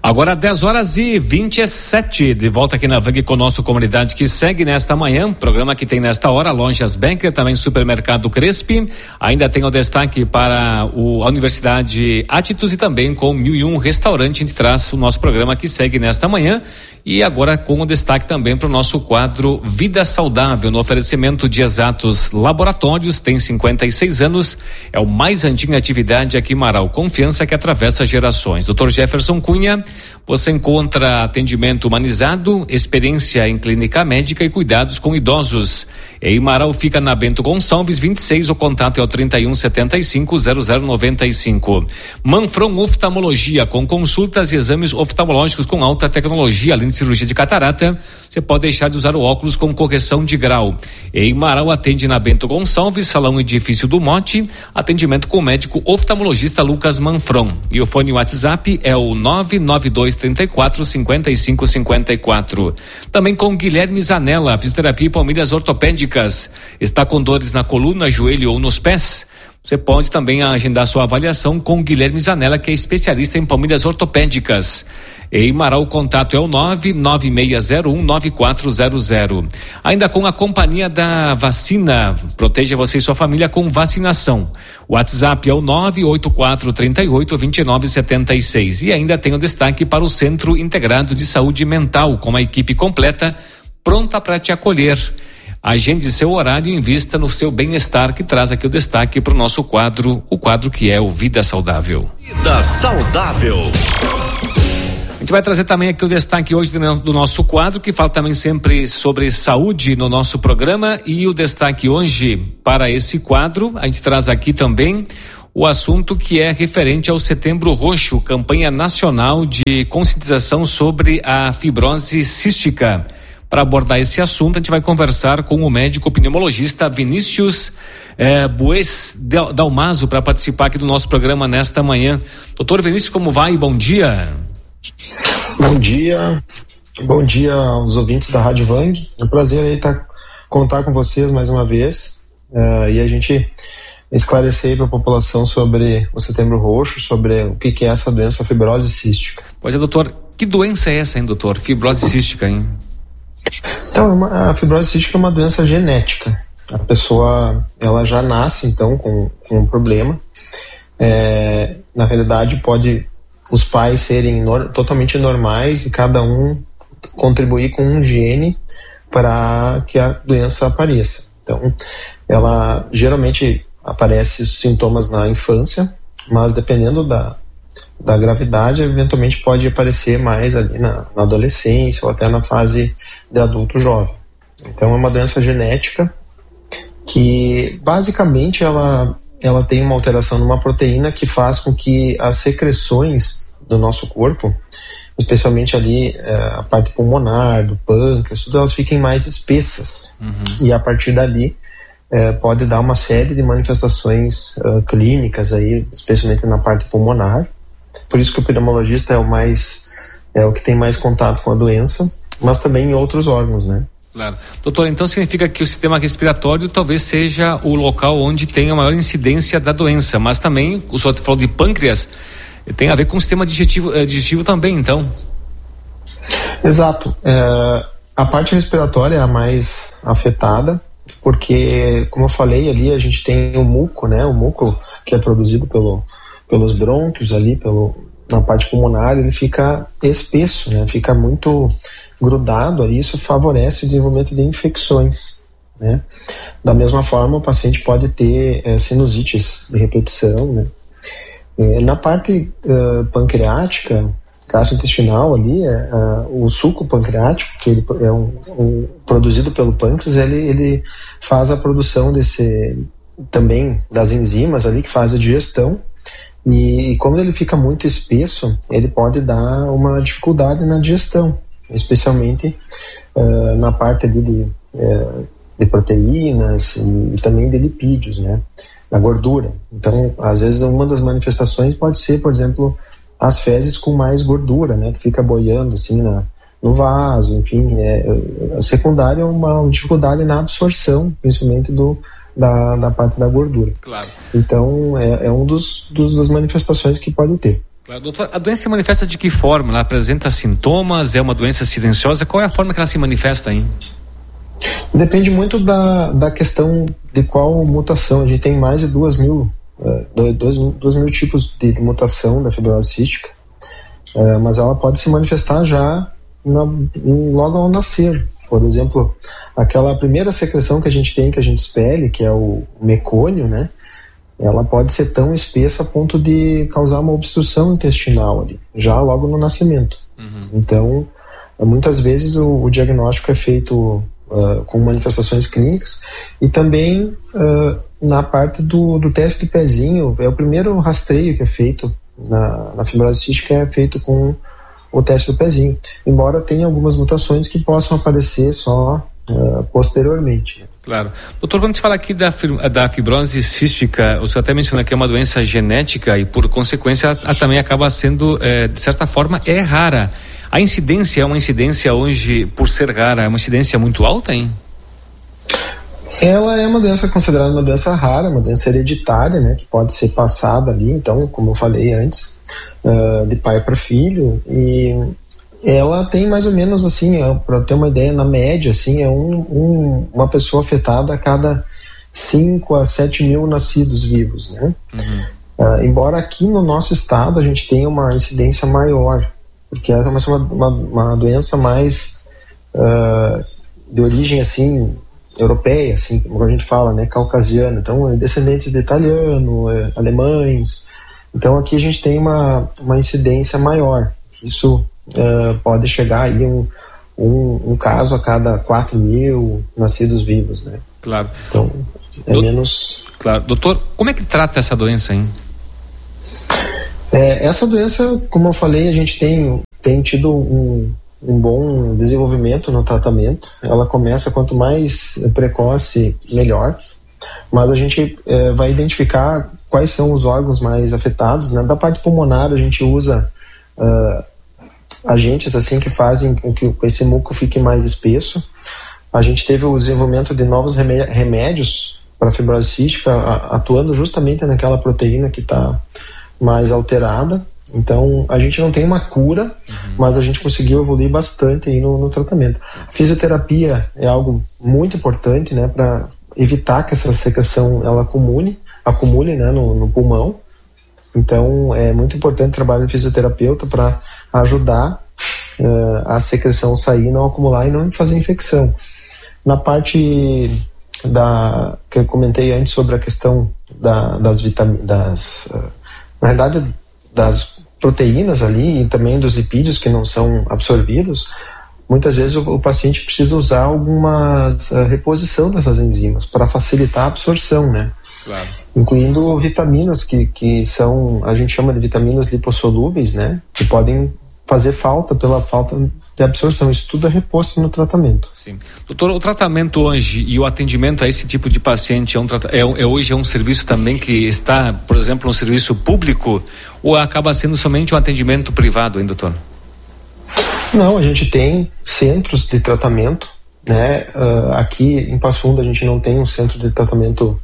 Agora 10h27, de volta aqui na VAG com o nosso Comunidade que segue nesta manhã, programa que tem nesta hora, Lojas Becker, também Supermercado Crespi, ainda tem o destaque para a Universidade Atitudes e também com 1001 Restaurante, a gente traz o nosso programa que segue nesta manhã e agora com o destaque também para o nosso quadro Vida Saudável, no oferecimento de Exatos Laboratórios, tem 56 anos, é o mais antigo em atividade aqui em Marau, confiança que atravessa gerações. Dr. Jefferson Cunha, você encontra atendimento humanizado, experiência em clínica médica e cuidados com idosos. Em Marau fica na Bento Gonçalves 26, o contato é o 3175-0095. Manfron Oftalmologia, com consultas e exames oftalmológicos com alta tecnologia, além de cirurgia de catarata, você pode deixar de usar o óculos com correção de grau. Em Marau atende na Bento Gonçalves, Salão Edifício do Mote, atendimento com o médico oftalmologista Lucas Manfron. E o fone WhatsApp é o 99234-5554. Também com Guilherme Zanella, fisioterapia e palmilhas ortopédicas. Está com dores na coluna, joelho ou nos pés? Você pode também agendar sua avaliação com Guilherme Zanella, que é especialista em palmilhas ortopédicas. Em Marau, o contato é o 99601-9400. Ainda com a companhia da vacina, proteja você e sua família com vacinação. O WhatsApp é o 984382976. E ainda tem o destaque para o Centro Integrado de Saúde Mental, com uma equipe completa, pronta para te acolher. Agende seu horário e invista no seu bem-estar, que traz aqui o destaque para o nosso quadro, o quadro que é o Vida Saudável. Vida Saudável. A gente vai trazer também aqui o destaque hoje do nosso quadro, que fala também sempre sobre saúde no nosso programa, e o destaque hoje para esse quadro, a gente traz aqui também o assunto que é referente ao Setembro Roxo, campanha nacional de conscientização sobre a fibrose cística. Para abordar esse assunto, a gente vai conversar com o médico pneumologista Vinícius Bues Dalmaso para participar aqui do nosso programa nesta manhã. Doutor Vinícius, como vai? Bom dia. Bom dia aos ouvintes da Rádio Vang. É um prazer aí contar com vocês mais uma vez e a gente esclarecer para a população sobre o Setembro Roxo, sobre o que é essa doença, a fibrose cística. Pois é, doutor, que doença é essa, hein, doutor? Fibrose cística, hein? Então, a fibrose cística é uma doença genética. A pessoa, ela já nasce, então, com um problema. Na realidade, pode os pais serem totalmente normais e cada um contribuir com um gene para que a doença apareça. Então, ela geralmente aparece os sintomas na infância, mas dependendo da gravidade, eventualmente pode aparecer mais ali na adolescência ou até na fase de adulto jovem. Então é uma doença genética que basicamente ela tem uma alteração numa proteína que faz com que as secreções do nosso corpo, especialmente ali a parte pulmonar, do pâncreas, tudo, elas fiquem mais espessas. E a partir dali pode dar uma série de manifestações clínicas aí, especialmente na parte pulmonar. Por isso que o pneumologista é o que tem mais contato com a doença, mas também em outros órgãos, né? Claro. Doutor, então significa que o sistema respiratório talvez seja o local onde tem a maior incidência da doença, mas também, o senhor falou de pâncreas, tem a ver com o sistema digestivo também, então? Exato. A parte respiratória é a mais afetada, porque, como eu falei ali, a gente tem o muco, né? O muco que é produzido pelos brônquios ali, na parte pulmonar, ele fica espesso, né? Fica muito grudado ali, isso favorece o desenvolvimento de infecções, né? Da mesma forma, o paciente pode ter sinusites de repetição, né? Na parte pancreática, gastrointestinal ali, o suco pancreático, que ele é produzido pelo pâncreas, ele faz a produção também das enzimas ali que faz a digestão. E como ele fica muito espesso, ele pode dar uma dificuldade na digestão, especialmente na parte ali de proteínas e também de lipídios, né, na gordura. Então, às vezes, uma das manifestações pode ser, por exemplo, as fezes com mais gordura, né, que fica boiando assim no vaso, enfim. A secundária é uma dificuldade na absorção, principalmente da parte da gordura. Claro. Então, é um das manifestações que pode ter. Claro, doutor, a doença se manifesta de que forma? Ela apresenta sintomas? É uma doença silenciosa? Qual é a forma que ela se manifesta, hein? Depende muito da questão de qual mutação. A gente tem mais de 2 mil tipos de mutação da fibrose cística, mas ela pode se manifestar já logo ao nascer. Por exemplo, aquela primeira secreção que a gente tem, que a gente expele, que é o mecônio, né? Ela pode ser tão espessa a ponto de causar uma obstrução intestinal ali, já logo no nascimento. Então, muitas vezes o diagnóstico é feito com manifestações clínicas, e também na parte do teste de pezinho. É o primeiro rastreio que é feito na fibrose cística, é feito com o teste do pezinho, embora tenha algumas mutações que possam aparecer só posteriormente. Claro. Doutor, quando se fala aqui da fibrose cística, o senhor até mencionou que é uma doença genética e, por consequência, ela também acaba sendo, de certa forma, rara. A incidência é uma incidência hoje, por ser rara, é uma incidência muito alta, hein? Ela é uma doença considerada uma doença rara, uma doença hereditária, né, que pode ser passada ali, então, como eu falei antes, de pai para filho, e ela tem mais ou menos, assim, para ter uma ideia, na média, assim, é uma pessoa afetada a cada 5 a 7 mil nascidos vivos, né? Embora aqui no nosso estado a gente tenha uma incidência maior, porque essa é uma doença mais de origem, assim, europeia, assim, como a gente fala, né, caucasiana. Então, descendentes de italiano, alemães. Então, aqui a gente tem uma incidência maior. Isso pode chegar aí um caso a cada 4 mil nascidos vivos, né? Claro. Então, menos... Claro. Doutor, como é que trata essa doença, hein? Essa doença, como eu falei, a gente tem tido um bom desenvolvimento no tratamento. Ela começa, quanto mais precoce, melhor. Mas a gente vai identificar quais são os órgãos mais afetados, né? Da parte pulmonar, a gente usa agentes assim que fazem com que esse muco fique mais espesso. A gente teve o desenvolvimento de novos remédios para fibrose cística, atuando justamente naquela proteína que está mais alterada. Então, a gente não tem uma cura, mas a gente conseguiu evoluir bastante aí no tratamento. A fisioterapia é algo muito importante, né, para evitar que essa secreção ela acumule, né, no pulmão. Então, é muito importante o trabalho do fisioterapeuta para ajudar a secreção sair, não acumular e não fazer infecção. Na parte que eu comentei antes sobre a questão das vitaminas, na verdade, das proteínas ali e também dos lipídios que não são absorvidos, muitas vezes o paciente precisa usar alguma reposição dessas enzimas para facilitar a absorção, né? Claro. Incluindo vitaminas que são, a gente chama de vitaminas lipossolúveis, né? Que podem fazer falta pela falta de absorção. Isso tudo é reposto no tratamento. Sim. Doutor, o tratamento hoje e o atendimento a esse tipo de paciente hoje é um serviço também que está, por exemplo, um serviço público, ou acaba sendo somente um atendimento privado, hein, doutor? Não, a gente tem centros de tratamento, né? Aqui em Passo Fundo a gente não tem um centro de tratamento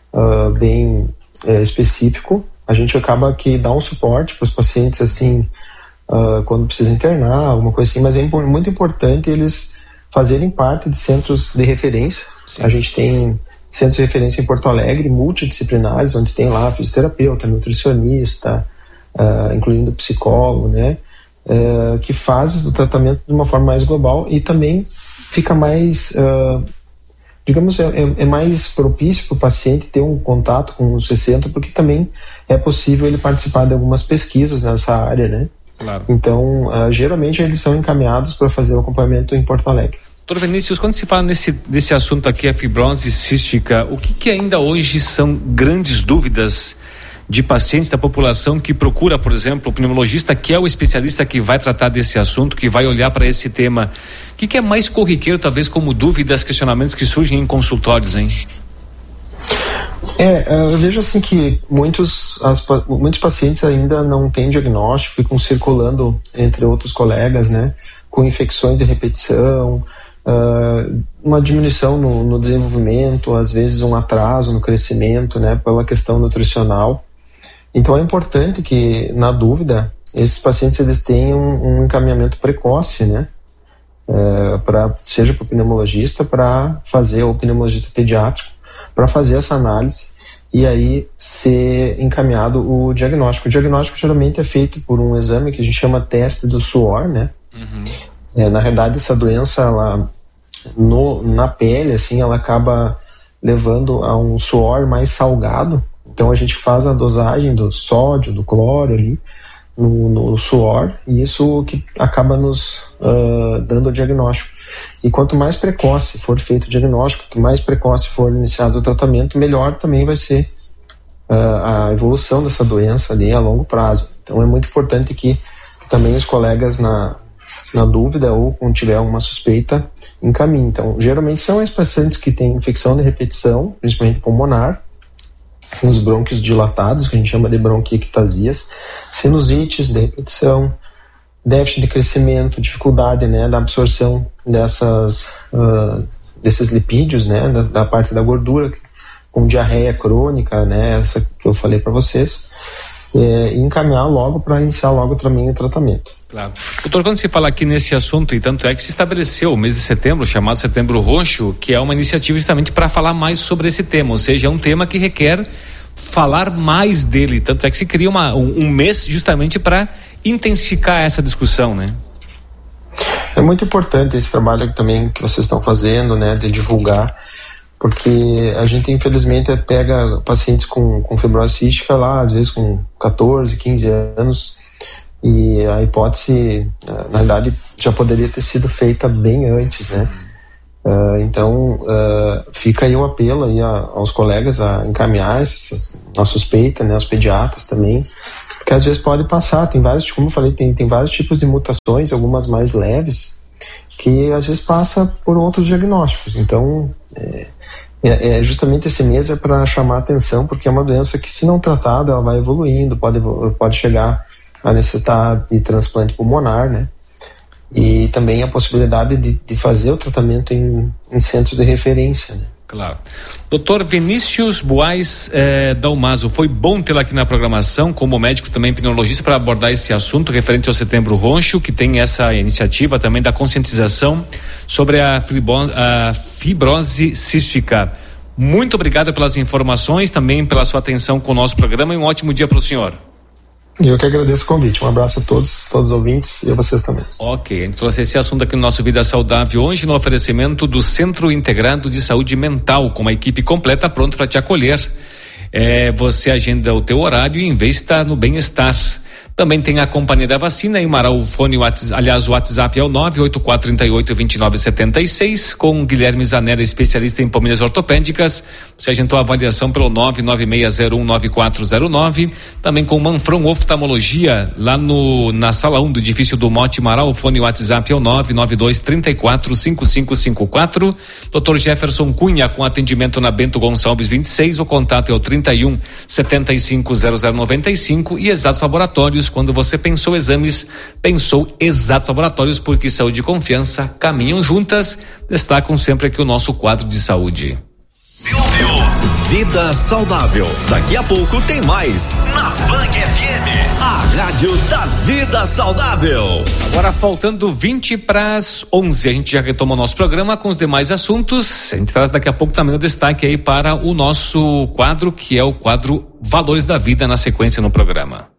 bem específico. A gente acaba que dá um suporte para os pacientes, assim, quando precisa internar, alguma coisa assim, mas é muito importante eles fazerem parte de centros de referência. Sim. A gente tem centros de referência em Porto Alegre, multidisciplinares, onde tem lá fisioterapeuta, nutricionista, incluindo psicólogo, né, que fazem o tratamento de uma forma mais global e também fica mais, digamos, é mais propício para o paciente ter um contato com o centro, porque também é possível ele participar de algumas pesquisas nessa área, né? Claro. Então, geralmente eles são encaminhados para fazer o acompanhamento em Porto Alegre. Doutor Vinícius, quando se fala nesse assunto aqui, a fibrose cística, o que ainda hoje são grandes dúvidas de pacientes da população que procura, por exemplo, o pneumologista, que é o especialista que vai tratar desse assunto, que vai olhar para esse tema? O que é mais corriqueiro, talvez, como dúvidas, questionamentos que surgem em consultórios, hein? Eu vejo assim que muitos pacientes ainda não têm diagnóstico, ficam circulando entre outros colegas, né, com infecções de repetição, uma diminuição no desenvolvimento, às vezes um atraso no crescimento, né, pela questão nutricional. Então é importante que, na dúvida, esses pacientes eles tenham um encaminhamento precoce, né? Seja para o pneumologista, para fazer o pneumologista pediátrico, para fazer essa análise e aí ser encaminhado o diagnóstico. O diagnóstico geralmente é feito por um exame que a gente chama teste do suor, né? Na realidade, essa doença, ela, na pele, assim, ela acaba levando a um suor mais salgado. Então a gente faz a dosagem do sódio, do cloro ali no suor, e isso que acaba nos dando o diagnóstico. E quanto mais precoce for feito o diagnóstico, que mais precoce for iniciado o tratamento, melhor também vai ser a evolução dessa doença ali a longo prazo. Então é muito importante que também os colegas na dúvida ou quando tiver uma suspeita encaminhem. Então geralmente são os pacientes que têm infecção de repetição, principalmente pulmonar, os brônquios dilatados, que a gente chama de bronquiectasias, sinusites de repetição, déficit de crescimento, dificuldade, né, da absorção desses lipídios, né, da parte da gordura, com diarreia crônica, né, essa que eu falei para vocês, e encaminhar logo para iniciar logo também o tratamento. Claro. Doutor, quando se fala aqui nesse assunto, e tanto é que se estabeleceu o mês de setembro, chamado Setembro Roxo, que é uma iniciativa justamente para falar mais sobre esse tema, ou seja, é um tema que requer falar mais dele, tanto é que se cria um mês justamente para intensificar essa discussão, né? É muito importante esse trabalho também que vocês estão fazendo, né, de divulgar, porque a gente infelizmente pega pacientes com fibrose cística lá, às vezes com 14, 15 anos, e a hipótese, na verdade, já poderia ter sido feita bem antes, né? Então, fica aí o apelo aí aos colegas a encaminhar a suspeita, né, aos pediatras também, porque às vezes pode passar, tem vários, como eu falei, tem vários tipos de mutações, algumas mais leves, que às vezes passa por outros diagnósticos. Então, justamente esse mês é para chamar a atenção, porque é uma doença que, se não tratada, ela vai evoluindo, pode chegar a necessitar de transplante pulmonar, né? E também a possibilidade de fazer o tratamento em centros de referência, né? Claro. Doutor Vinícius Buais Dalmaso, foi bom tê-lo aqui na programação como médico também pneumologista para abordar esse assunto referente ao Setembro Roxo, que tem essa iniciativa também da conscientização sobre a fibrose cística. Muito obrigado pelas informações, também pela sua atenção com o nosso programa, e um ótimo dia para o senhor. Eu que agradeço o convite. Um abraço a todos os ouvintes e a vocês também. Ok, a gente trouxe esse assunto aqui no nosso Vida Saudável hoje, no oferecimento do Centro Integrado de Saúde Mental, com uma equipe completa pronta para te acolher. Você agenda o teu horário e investa no bem-estar. Também tem a Companhia da Vacina, em Marau, o fone, o WhatsApp é o 98438-2976, com Guilherme Zanella, especialista em palmilhas ortopédicas. Você agendou a avaliação pelo 996019409. Também com Manfron Oftalmologia, lá na sala 1 do edifício do Mote Marau, o fone, o WhatsApp é o 992345554. Dr. Jefferson Cunha, com atendimento na Bento Gonçalves 26, o contato é o 31750095. E Exatos Laboratórios, quando você pensou exames, pensou Exatos Laboratórios, porque saúde e confiança caminham juntas. Destacam sempre aqui o nosso quadro de saúde. Silvio, Vida Saudável. Daqui a pouco tem mais na Fang FM, a rádio da Vida Saudável. Agora faltando 20 para as 11, a gente já retoma o nosso programa com os demais assuntos. A gente traz daqui a pouco também o destaque aí para o nosso quadro, que é o quadro Valores da Vida, na sequência no programa.